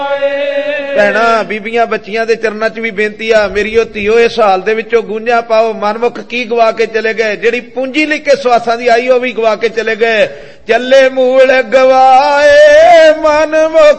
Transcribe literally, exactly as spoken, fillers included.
भैणा बीबियां बच्चियां दे चरनां च भी बेनती आ, मेरीओ धीओ इस हाल दे विचों गूंजां पाओ। मनमुख की गवा के चले गए, जेड़ी पूंजी लेके सवासां दी आई ओ भी गवा के चले गए। चले मूल गवाए मनमुख